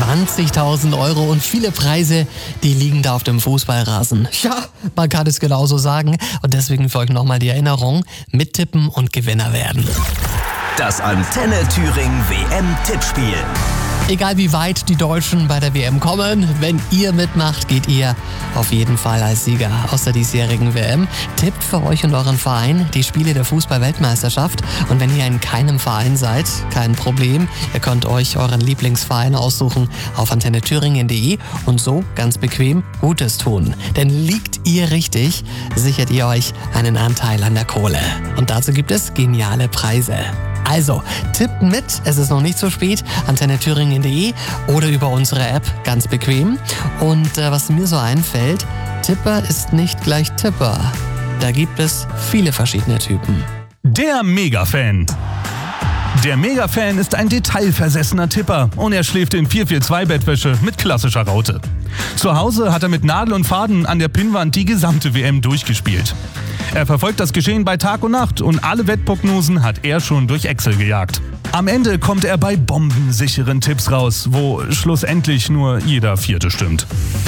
20.000 € und viele Preise, die liegen da auf dem Fußballrasen. Ja, man kann es genauso sagen. Und deswegen für euch nochmal die Erinnerung, mittippen und Gewinner werden. Das Antenne Thüringen WM-Tippspiel. Egal wie weit die Deutschen bei der WM kommen, wenn ihr mitmacht, geht ihr auf jeden Fall als Sieger aus der diesjährigen WM. Tippt für euch und euren Verein die Spiele der Fußball-Weltmeisterschaft. Und wenn ihr in keinem Verein seid, kein Problem. Ihr könnt euch euren Lieblingsverein aussuchen auf antennethüringen.de und so ganz bequem Gutes tun. Denn liegt ihr richtig, sichert ihr euch einen Anteil an der Kohle. Und dazu gibt es geniale Preise. Also, tippt mit, es ist noch nicht so spät, antennethüringen.de oder über unsere App, ganz bequem. Und was mir so einfällt, Tipper ist nicht gleich Tipper. Da gibt es viele verschiedene Typen. Der Mega-Fan. Der Mega-Fan ist ein detailversessener Tipper und er schläft in 442-Bettwäsche mit klassischer Raute. Zu Hause hat er mit Nadel und Faden an der Pinnwand die gesamte WM durchgespielt. Er verfolgt das Geschehen bei Tag und Nacht und alle Wettprognosen hat er schon durch Excel gejagt. Am Ende kommt er bei bombensicheren Tipps raus, wo schlussendlich nur jeder Vierte stimmt.